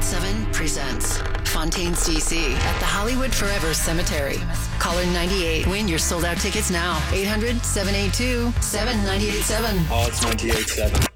98.7 presents Fontaine's DC at the Hollywood Forever Cemetery. Caller 98. Win your sold-out tickets now. 800-782-7987. Oh, it's 98.7.